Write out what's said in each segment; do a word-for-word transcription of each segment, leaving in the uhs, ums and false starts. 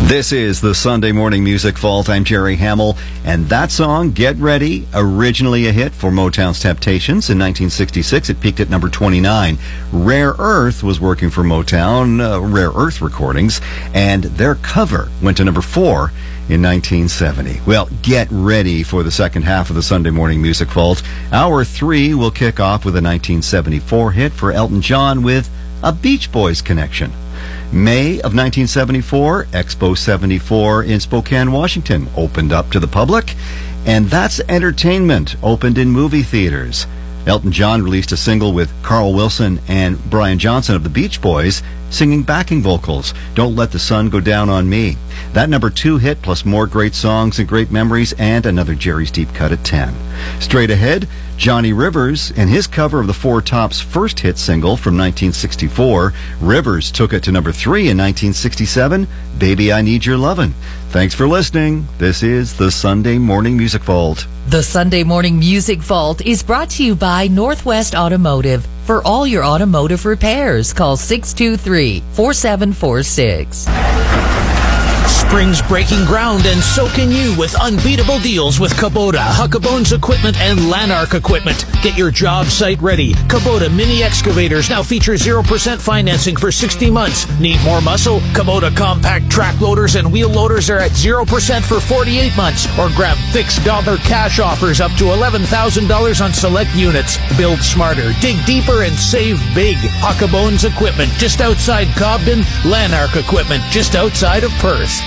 This is the Sunday Morning Music Vault. I'm Jerry Hamill, and that song, Get Ready, originally a hit for Motown's Temptations. In nineteen sixty-six, it peaked at number twenty-nine. Rare Earth was working for Motown, uh, Rare Earth Recordings, and their cover went to number four in nineteen seventy. Well, get ready for the second half of the Sunday Morning Music Vault. Hour three will kick off with a nineteen seventy-four hit for Elton John with a Beach Boys connection. May of nineteen seventy-four, Expo seventy-four in Spokane, Washington opened up to the public, and That's Entertainment opened in movie theaters. Elton John released a single with Carl Wilson and Brian Johnson of the Beach Boys singing backing vocals, Don't Let the Sun Go Down on Me. That number two hit, plus more great songs and great memories, and another Jerry's Deep Cut at ten. Straight ahead, Johnny Rivers and his cover of the Four Tops' first hit single from nineteen sixty-four. Rivers took it to number three in nineteen sixty-seven, Baby I Need Your Lovin'. Thanks for listening. This is the Sunday Morning Music Vault. The Sunday Morning Music Vault is brought to you by Northwest Automotive. For all your automotive repairs, call six two three, four seven four six. Spring's breaking ground, and so can you with unbeatable deals with Kubota, Huckabones Equipment, and Lanark Equipment. Get your job site ready. Kubota mini excavators now feature zero percent financing for sixty months. Need more muscle? Kubota compact track loaders and wheel loaders are at zero percent for forty-eight months. Or grab fixed dollar cash offers up to eleven thousand dollars on select units. Build smarter, dig deeper, and save big. Huckabones Equipment, just outside Cobden. Lanark Equipment, just outside of Perth.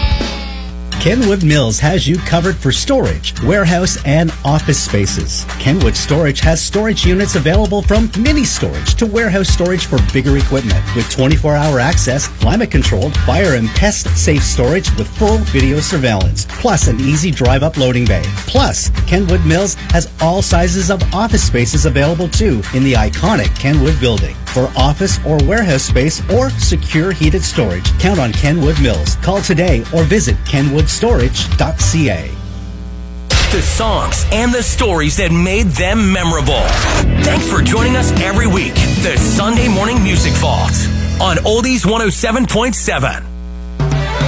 Kenwood Mills has you covered for storage, warehouse, and office spaces. Kenwood Storage has storage units available from mini storage to warehouse storage for bigger equipment with twenty-four hour access, climate-controlled, fire and pest-safe storage with full video surveillance, plus an easy drive-up loading bay. Plus, Kenwood Mills has all sizes of office spaces available too in the iconic Kenwood building. For office or warehouse space or secure heated storage, count on Kenwood Mills. Call today or visit kenwood storage dot c a. The songs and the stories that made them memorable. Thanks for joining us every week. The Sunday Morning Music Vault on Oldies one oh seven point seven.